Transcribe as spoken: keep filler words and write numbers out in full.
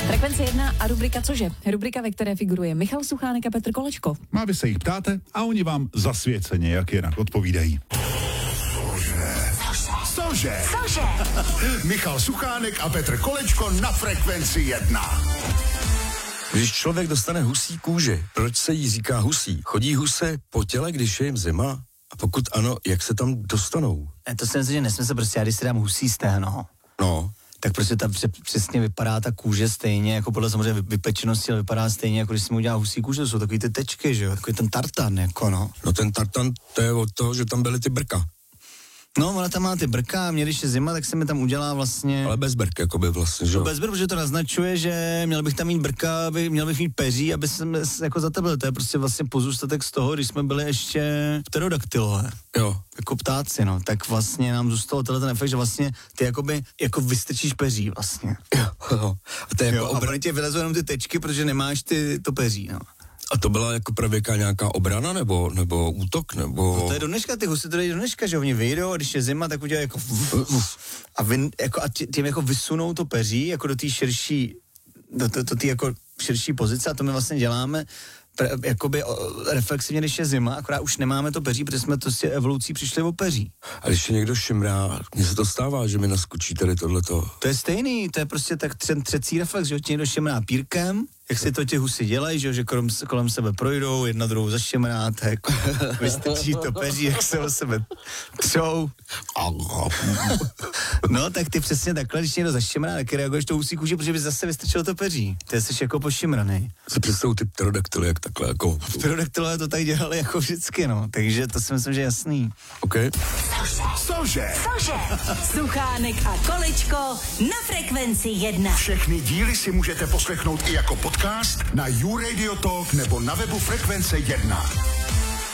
Frekvence jedna a rubrika Cože? Rubrika, ve které figuruje Michal Suchánek a Petr Kolečko. A vy se jich ptáte a oni vám zasvěceně, jak jinak odpovídají. Cože? Cože? Michal Suchánek a Petr Kolečko na Frekvenci jedna. Když člověk dostane husí kůži, proč se jí říká husí? Chodí huse po těle, když je jim zima? A pokud ano, jak se tam dostanou? To si myslím, že nesmysl, prostě já když si dám husí stehno, No. tak prostě tam přesně vypadá ta kůže stejně, jako podle samozřejmě vypečenosti, ale vypadá stejně, jako když si mu udělá husí kůže, to jsou takový ty tečky, že jo, takový ten tartan, jako no. No ten tartan, to je od toho, že tam byly ty brka. No, ona tam má ty brka a mě, když je zima, tak se mi tam udělá vlastně... Ale bez brk, jakoby vlastně, že jo? Bez brk, protože to naznačuje, že měl bych tam mít brka, aby, měl bych mít peří, aby jsem jako zatebil. To je prostě vlastně pozůstatek z toho, když jsme byli ještě pterodaktylové. Jo. Jako ptáci, no. Tak vlastně nám zůstalo tenhle ten efekt, že vlastně ty jakoby, jako vystrčíš peří vlastně. Jo, jo. A to je jako jo, obr... a pro tě vylezou jenom ty tečky, protože nemáš ty, to peří, no. A to byla jako pravěká nějaká obrana, nebo, nebo útok, nebo... No to je do dneška, ty husy to dají do dneška, že oni vyjdou a když je zima, tak udělají jako... A, vy, jako, a tím jako vysunou to peří, jako do té širší, do, do, do té jako širší pozice a to my vlastně děláme pre, jakoby reflexivně, když je zima, akorát už nemáme to peří, protože jsme to s evolucí přišli o peří. A když je někdo šimrá, mně se to stává, že mi naskočí tady tohleto. To je stejný, to je prostě tak tři, třecí reflex, že ti někdo šimrá pírkem, jak si to ti husy dělají, že, že kolem, kolem sebe projdou, jedna druhou zašimrá, tak vystrčí to peří, jak se o sebe třou. No, tak ty přesně takhle, když někdo zašimrá, tak reaguješ to husí kůži, protože by zase vystrčilo to peří. Ty jsi jako pošimraný. Se představu ty pterodaktyly, jak takhle jako... Pterodaktylové to tak dělali jako vždycky, no, takže to si myslím, že je jasný. OK. Cože? Cože? Suchánek a Kolečko na Frekvenci jedna. Všechny díly si můžete poslechnout i jako podcast na YouRadio Talk nebo na webu Frekvence jedna.